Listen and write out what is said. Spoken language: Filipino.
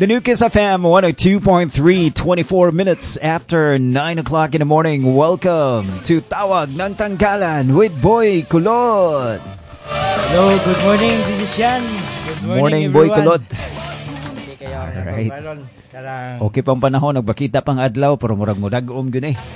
The New Kiss FM 102.3, 24 minutes after 9 o'clock in the morning. Welcome to Tawag ng Tanggalan with Boy Kulot. Hello, good morning, this is Yan. Good morning, Boy Kulot. Okay kayo. Alright. Okay pang panahon, nagbakita pang adlaw, pero murag mo dagom yun eh.